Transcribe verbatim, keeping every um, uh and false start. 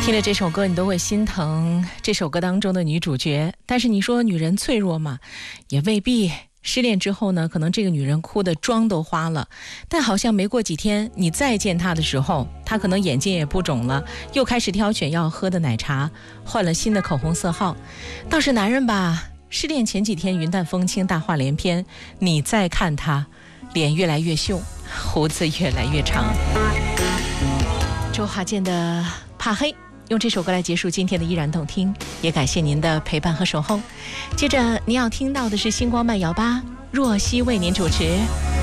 听了这首歌，你都会心疼这首歌当中的女主角。但是你说女人脆弱吗？也未必。失恋之后呢，可能这个女人哭的妆都花了，但好像没过几天，你再见她的时候，她可能眼睛也不肿了，又开始挑选要喝的奶茶，换了新的口红色号。倒是男人吧，失恋前几天云淡风轻，大话连篇，你再看他，脸越来越秀，胡子越来越长。周华健的《怕黑》，用这首歌来结束今天的依然动听，也感谢您的陪伴和守候。接着您要听到的是星光慢摇吧，若曦为您主持。